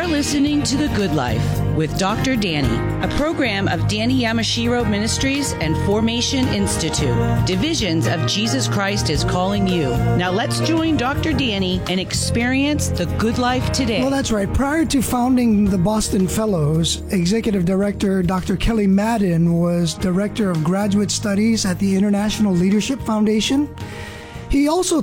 You're listening to The Good Life with Dr. Danny, a program of Danny Yamashiro Ministries and Formation Institute, divisions of Jesus Christ is Calling You. Now let's join Dr. Danny and experience the good life today. Well, that's right. Prior to founding the Boston Fellows, Executive Director Dr. Kelly Madden was Director of Graduate Studies at the International Leadership Foundation. He also